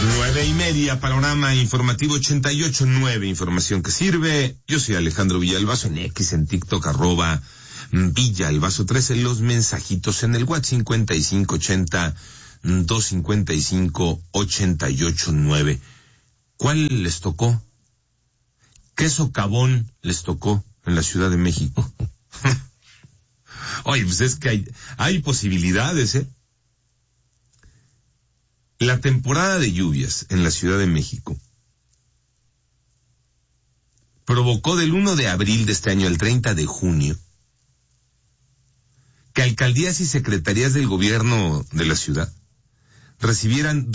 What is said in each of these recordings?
9:30, panorama informativo 88.9, información que sirve. Yo soy Alejandro Villalbazo, en X, en TikTok, @Villalbazo 13, los mensajitos en el WhatsApp 5580-255-889. ¿Cuál les tocó? ¿Qué socavón les tocó en la Ciudad de México? Oye, pues es que hay posibilidades, ¿eh? La temporada de lluvias en la Ciudad de México provocó del 1 de abril de este año al 30 de junio que alcaldías y secretarías del gobierno de la ciudad recibieran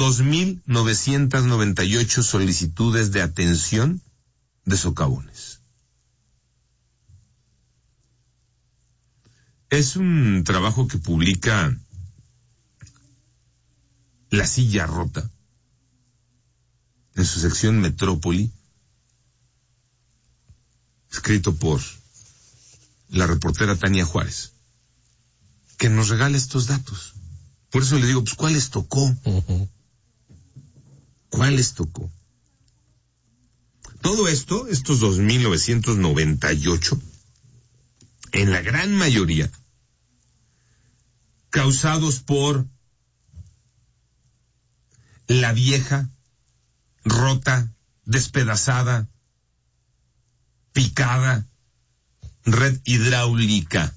2,998 solicitudes de atención de socavones. Es un trabajo que publica La Silla Rota en su sección Metrópoli, escrito por la reportera Tania Juárez, que nos regala estos datos. Por eso le digo, pues, ¿cuál les tocó? ¿Cuál les tocó? Todo esto, estos 2,998, en la gran mayoría, causados por la vieja, rota, despedazada, picada red hidráulica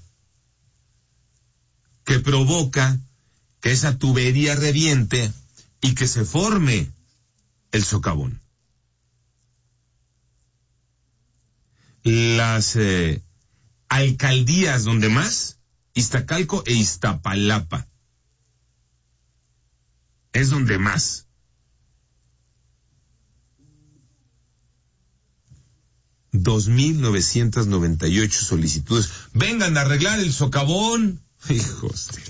que provoca que esa tubería reviente y que se forme el socavón. Las alcaldías donde más, Iztacalco e Iztapalapa, es donde más. $2,998 solicitudes. Vengan a arreglar el socavón. Hijos de...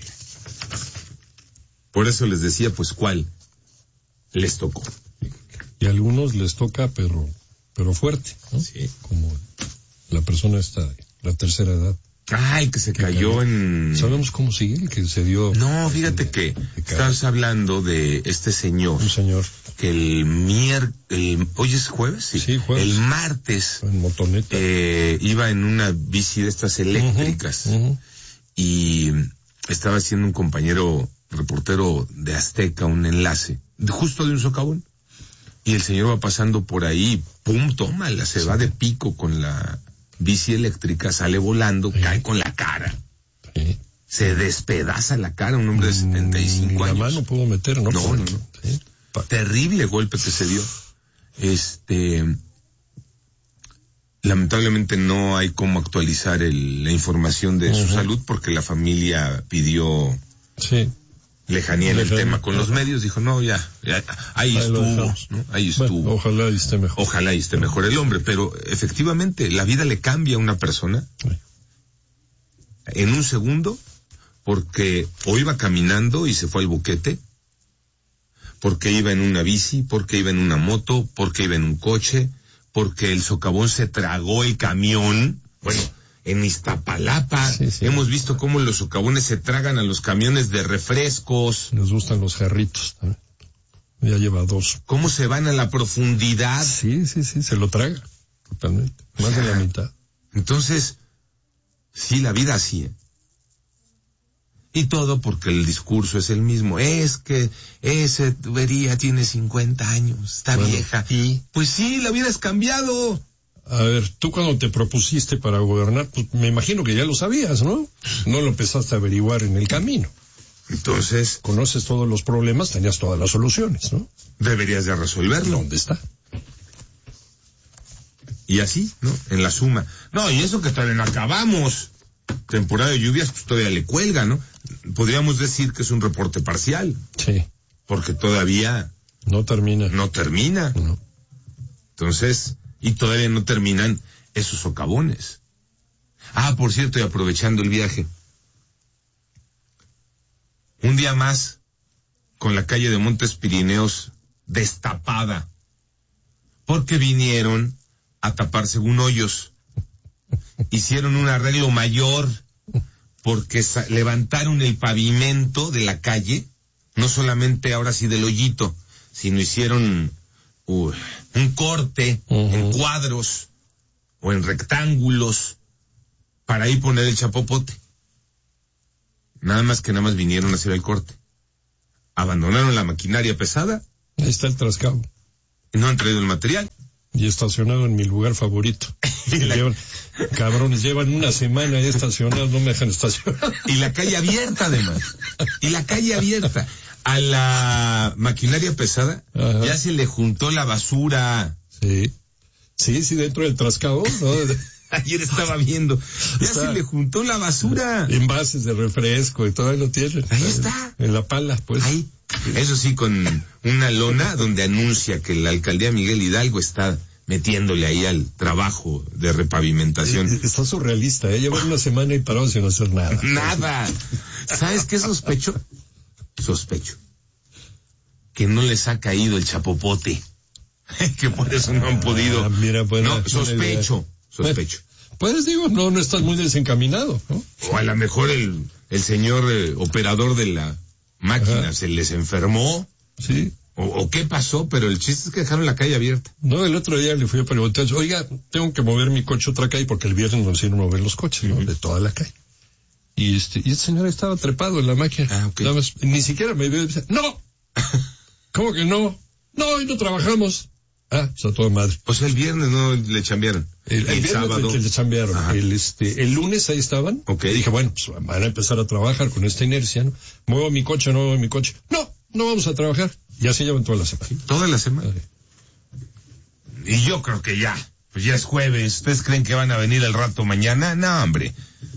Por eso les decía, pues, ¿cuál les tocó? Y a algunos les toca, pero fuerte, ¿no? Sí. Como la persona esta, la tercera edad. Ay, que se cayó en... ¿Sabemos cómo sigue el que se dio? No, fíjate que estás hablando de este señor. Un señor. Que ¿hoy es jueves? Sí, jueves. El martes. En motoneta. Iba en una bici de estas eléctricas. Y estaba haciendo un compañero reportero de Azteca un enlace, justo de un socavón. Y el señor va pasando por ahí, pum, tómala, se va de pico con la bici eléctrica, sale volando, cae con la cara. Se despedaza la cara, un hombre de 75 años. La mano puedo meter, ¿no? No. Sí. Terrible golpe que se dio. Lamentablemente no hay cómo actualizar la información de su salud porque la familia pidió lejanía en el tema con los medios. Dijo, no, ya ahí estuvo, ¿no? Ahí estuvo. Bueno, ojalá y esté mejor. Ojalá y esté mejor el hombre, pero efectivamente la vida le cambia a una persona en un segundo, porque o iba caminando y se fue al boquete, porque iba en una bici, porque iba en una moto, porque iba en un coche, porque el socavón se tragó el camión. Bueno, en Iztapalapa hemos visto cómo los socavones se tragan a los camiones de refrescos. Nos gustan los jarritos también. Ya lleva 2. ¿Cómo se van a la profundidad? Sí, se lo traga, totalmente. Más de la mitad. Entonces, sí, la vida así, ¿eh? Y todo porque el discurso es el mismo. Es que esa tubería tiene 50 años, está vieja. ¿Y? Pues sí, la vida has cambiado. A ver, tú cuando te propusiste para gobernar, pues me imagino que ya lo sabías, ¿no? No lo empezaste a averiguar en el camino. Entonces... Conoces todos los problemas, tenías todas las soluciones, ¿no? Deberías de resolverlo. ¿Dónde está? Y así, ¿no? En la suma. No, y eso que todavía no acabamos. Temporada de lluvias, pues todavía le cuelga, ¿no? Podríamos decir que es un reporte parcial. Sí. Porque todavía... No termina. No termina. No. Entonces, y todavía no terminan esos socavones. Ah, por cierto, y aprovechando el viaje. Un día más, con la calle de Montes Pirineos destapada. Porque vinieron a tapar según hoyos. Hicieron un arreglo mayor porque levantaron el pavimento de la calle, no solamente ahora sí del hoyito, sino hicieron un corte en cuadros o en rectángulos para ahí poner el chapopote. Nada más vinieron a hacer el corte. Abandonaron la maquinaria pesada. Ahí está el Trascabo. Y no han traído el material. Y estacionado en mi lugar favorito. Llevan una semana ahí estacionados, no me dejan estacionar. Y la calle abierta, además. A la maquinaria pesada, ajá, ya se le juntó la basura. Sí, dentro del Trascabo, ¿no? Ayer estaba viendo. Ya se le juntó la basura. Envases de refresco y todo ahí lo tienen. Ahí está. En la pala, pues. Ahí. Eso sí, con una lona donde anuncia que la alcaldía Miguel Hidalgo está metiéndole ahí al trabajo de repavimentación. Está surrealista, llevan una semana y parados sin hacer nada. Nada. ¿Sabes qué sospecho? Que no les ha caído el chapopote. Que por eso no han podido. Mira, no, sospecho. Pues digo, no estás muy desencaminado, ¿no? O a lo mejor el señor operador de la máquina se les enfermó. Sí. O qué pasó, pero el chiste es que dejaron la calle abierta. No, el otro día le fui a preguntar, oiga, tengo que mover mi coche a otra calle porque el viernes nos hicieron mover los coches, ¿no? De toda la calle. Y el señor estaba trepado en la máquina. Okay. Nada más, ni siquiera me vio y dice, ¡no! ¿Cómo que no? No, hoy no trabajamos. Está toda madre. Pues el viernes no le chambearon. El viernes sábado le chambearon. El lunes ahí estaban. Okay. Dije, bueno, pues van a empezar a trabajar con esta inercia, ¿no? Muevo mi coche. No vamos a trabajar. Y así llevan toda la semana. ¿Toda la semana? Y yo creo que ya. Pues ya es jueves. ¿Ustedes creen que van a venir al rato mañana? No, hombre.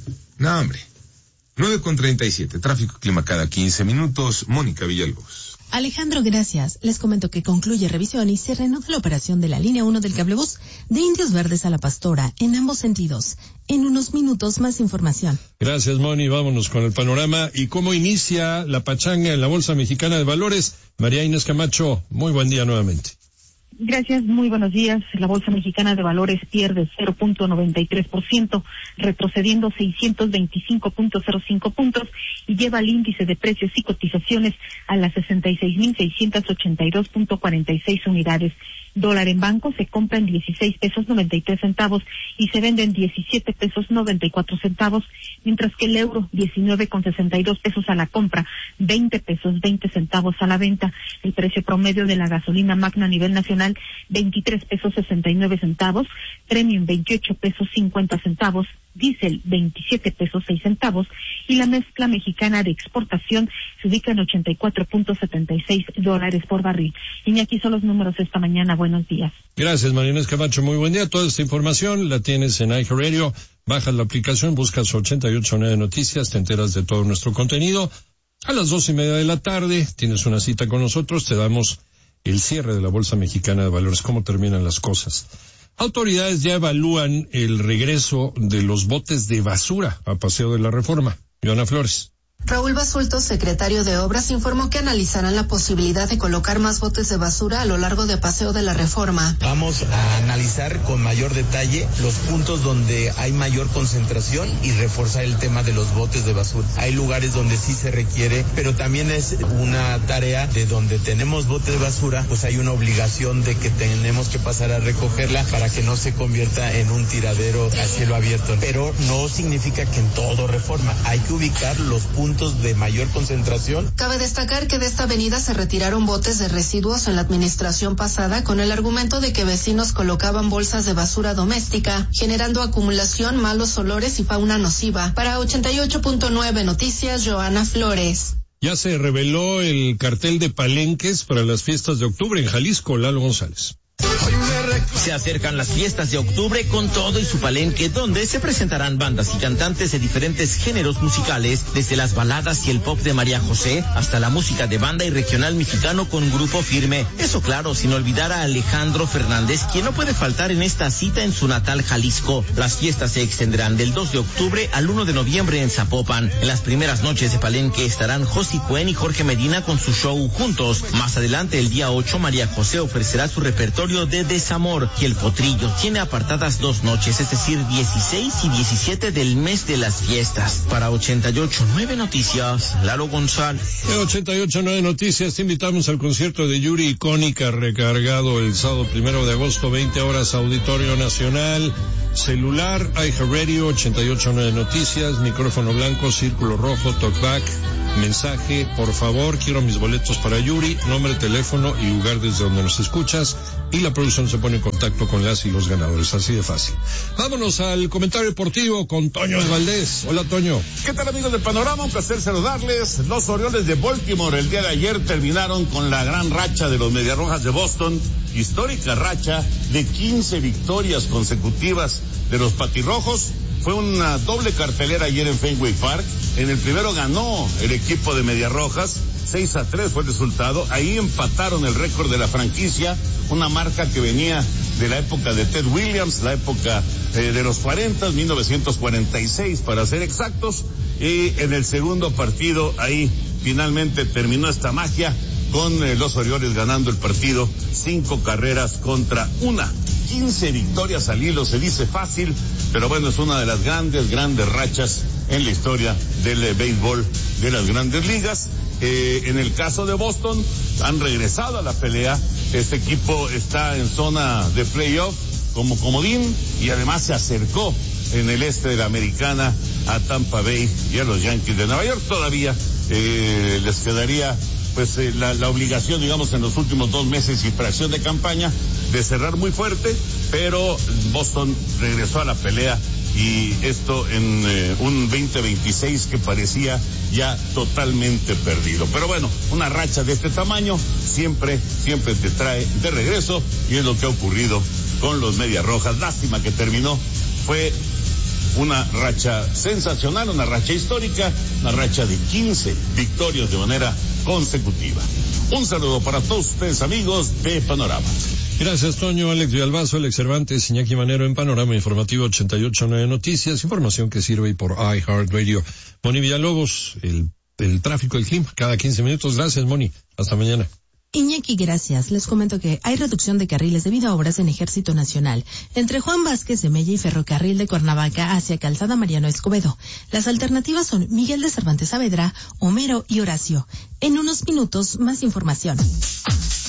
9:37. Tráfico, clima cada 15 minutos. Mónica Villalobos. Alejandro, gracias. Les comento que concluye revisión y se reanuda la operación de la línea 1 del cablebús de Indios Verdes a La Pastora, en ambos sentidos. En unos minutos más información. Gracias, Moni. Vámonos con el panorama. ¿Y cómo inicia la pachanga en la Bolsa Mexicana de Valores? María Inés Camacho, muy buen día nuevamente. Gracias, muy buenos días. La Bolsa Mexicana de Valores pierde 0.93%, retrocediendo 625.05 puntos y lleva el índice de precios y cotizaciones a las 66.682.46 unidades. Dólar en banco se compra en 16 pesos 93 centavos y se vende en 17 pesos 94 centavos, mientras que el euro 19.62 pesos a la compra, 20 pesos 20 centavos a la venta. El precio promedio de la gasolina Magna a nivel nacional 23 pesos 69 centavos, Premium 28 pesos 50 centavos, Diesel 27 pesos 6 centavos y la mezcla mexicana de exportación se ubica en $84.76 por barril. Y aquí son los números esta mañana. Buenos días. Gracias, María Inés Camacho. Muy buen día. Toda esta información la tienes en iHeartRadio. Bajas la aplicación, buscas 88.9 Noticias, te enteras de todo nuestro contenido. A las 2:30 de la tarde tienes una cita con nosotros, te damos el cierre de la Bolsa Mexicana de Valores, cómo terminan las cosas. Autoridades ya evalúan el regreso de los botes de basura a Paseo de la Reforma. Joana Flores. Raúl Basulto, secretario de Obras, informó que analizarán la posibilidad de colocar más botes de basura a lo largo de Paseo de la Reforma. Vamos a analizar con mayor detalle los puntos donde hay mayor concentración y reforzar el tema de los botes de basura. Hay lugares donde sí se requiere, pero también es una tarea de donde tenemos botes de basura, pues hay una obligación de que tenemos que pasar a recogerla para que no se convierta en un tiradero a cielo abierto. Pero no significa que en todo Reforma. Hay que ubicar los puntos de mayor concentración. Cabe destacar que de esta avenida se retiraron botes de residuos en la administración pasada con el argumento de que vecinos colocaban bolsas de basura doméstica, generando acumulación, malos olores y fauna nociva. Para 88.9 Noticias, Joana Flores. Ya se reveló el cartel de palenques para las fiestas de octubre en Jalisco. Lalo González. Se acercan las fiestas de octubre con todo y su palenque, donde se presentarán bandas y cantantes de diferentes géneros musicales, desde las baladas y el pop de María José hasta la música de banda y regional mexicano con Grupo Firme. Eso claro, sin olvidar a Alejandro Fernández, quien no puede faltar en esta cita en su natal Jalisco. Las fiestas se extenderán del 2 de octubre al 1 de noviembre en Zapopan. En las primeras noches de palenque estarán Josi Cuen y Jorge Medina con su show Juntos. Más adelante, el día 8, María José ofrecerá su repertorio de Desamor. Flor y El Potrillo tiene apartadas 2 noches, es decir, 16 y 17 del mes de las fiestas. Para 88.9 Noticias, Lalo González. En 88.9 Noticias te invitamos al concierto de Yuri Icónica, recargado el sábado 1 de agosto, 20 horas, Auditorio Nacional. Celular, iHeartRadio, 88.9 Noticias, micrófono blanco, círculo rojo, talkback, mensaje, por favor, quiero mis boletos para Yuri, nombre, teléfono y lugar desde donde nos escuchas, y la producción se pone en contacto con las y los ganadores, así de fácil. Vámonos al comentario deportivo con Toño de Valdés. Hola, Toño. ¿Qué tal, amigos de Panorama? Un placer saludarles. Los Orioles de Baltimore el día de ayer terminaron con la gran racha de los Mediarrojas de Boston, histórica racha de 15 victorias consecutivas de los Patirrojos. Fue una doble cartelera ayer en Fenway Park. En el primero ganó el equipo de Mediarrojas, 6-3 fue el resultado. Ahí empataron el récord de la franquicia, una marca que venía de la época de Ted Williams, la época de los 40, 1946 para ser exactos. Y en el segundo partido, ahí finalmente terminó esta magia con los Orioles ganando el partido 5-1. 15 victorias al hilo, se dice fácil, pero bueno, es una de las grandes rachas en la historia del béisbol de las grandes ligas. En el caso de Boston, han regresado a la pelea. Este equipo está en zona de playoff como comodín y además se acercó en el este de la Americana a Tampa Bay y a los Yankees de Nueva York. Todavía les quedaría pues la obligación, digamos, en los últimos 2 meses y fracción de campaña de cerrar muy fuerte, pero Boston regresó a la pelea, y esto en un 2026 que parecía ya totalmente perdido. Pero bueno, una racha de este tamaño siempre te trae de regreso, y es lo que ha ocurrido con los Mediarrojas. Lástima que terminó, fue una racha sensacional, una racha histórica, una racha de 15 victorias de manera consecutiva. Un saludo para todos ustedes, amigos de Panorama. Gracias, Toño. Alex Villalbazo, Alex Cervantes, Iñaki Manero en Panorama Informativo 88.9 Noticias, información que sirve por iHeartRadio. Moni Villalobos, el tráfico, el clima, cada 15 minutos. Gracias, Moni. Hasta mañana. Iñaki, gracias. Les comento que hay reducción de carriles debido a obras en Ejército Nacional, entre Juan Vázquez de Mella y Ferrocarril de Cuernavaca hacia Calzada Mariano Escobedo. Las alternativas son Miguel de Cervantes Saavedra, Homero y Horacio. En unos minutos, más información.